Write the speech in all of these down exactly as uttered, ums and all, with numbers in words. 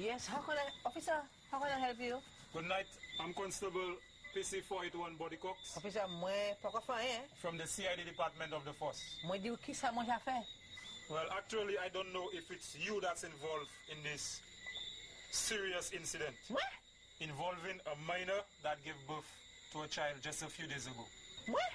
Yes, how can I, officer, how can I help you? Good night. I'm Constable P C four eighty-one Body Cox. Officer, moi, pas quoi faire, From the C I D Department of the Force. Moi, dis qui ça moi j'ai fait? Well, actually, I don't know if it's you that's involved in this serious incident. What? Involving a minor that gave birth to a child just a few days ago. What?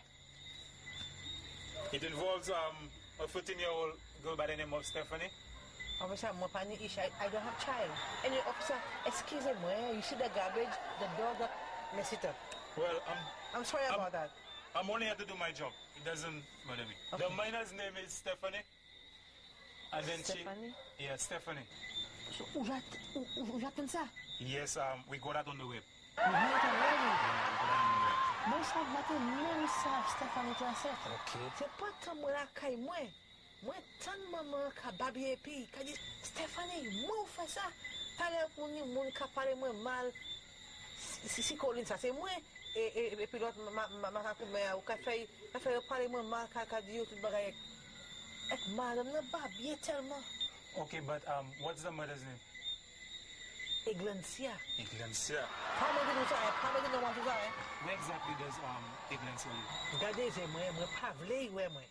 It involves um, a fourteen-year-old girl by the name of Stephanie. Officer, moi pas ni issue. I, I don't have child. Anyway, officer, excusez-moi. You see the garbage? The dog got messed it up. Well, I'm... I'm sorry I'm, about that. I'm only here to do my job. It doesn't bother me. Okay. The minor's name is Stephanie. And then Stephanie? she... Yeah, Stephanie. So, où j'attends ça? Yes, um, we got that on the web. You heard it already? Yeah, we got that on the web. Moi, ça va te même ça, Stéphanie Classette. Okay. C'est pas tant moi la caille, moi. Moi, tant maman qui a babi et puis, qui a dit, Stéphanie, moi, fait ça. Parler pour nous, mon qui a parlé moi mal. Si, si, Colin, ça, c'est moi. Et, et, et puis l'autre, ma, ma, ma, ma, ou qui a fait, a fait parler moi mal, qui a dit, tout le bagage. Et madame n'a pas bien tellement. Okay, but um, what's the mother's name? Eglancia. Iglencia. How many do you say? How many do you want to say? Where exactly does um, Iglencia live? Regardez, c'est moi, moi, pas vle, ouais, moi.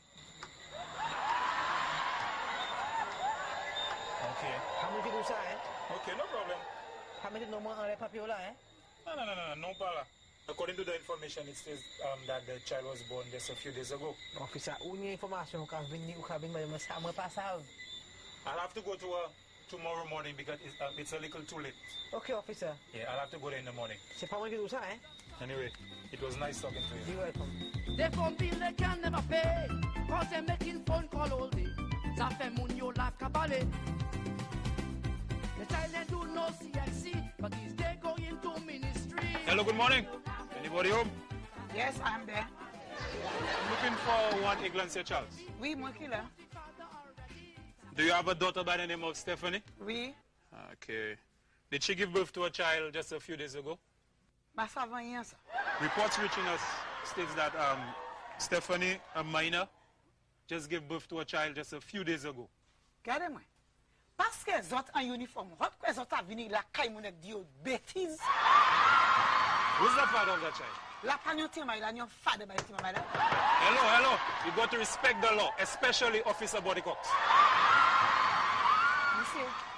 Okay. How many do you say? Okay, no problem. How many no more on the papier, eh? No, no, no, no, no, no problem. According to the information, it says um, that the child was born just a few days ago. Officer, une information qu'a venu ou qu'a venu madame ça moi pas ça. I'll have to go to her tomorrow morning because it's, uh, it's a little too late. Okay, officer. Yeah, I'll have to go there in the morning. C'est pas moi qui dis ça, hein? Anyway, it was nice talking to you. You're welcome. They phone bill they can never pay, cause they're making phone call all day. Ça fait moun yo la cabale. The child they do no C I C, but he's they going to ministry. Hello, good morning. Anybody home? Yes, I'm there. I'm looking for one Iglesia child. Oui, mon killer. Do you have a daughter by the name of Stephanie? Oui. Okay. Did she give birth to a child just a few days ago? Bah, ça va rien, ça. Reports reaching us states that um, Stephanie, a minor, just gave birth to a child just a few days ago. Regardez-moi. Parce que les autres en uniforme, pourquoi les autres ont venu la caille mon dit bêtise? Who's the father of that child? La pagnoté, ma la nyon fade ba yeti ma la. Hello, hello. You got to respect the law, especially Officer Body Cox. Monsieur,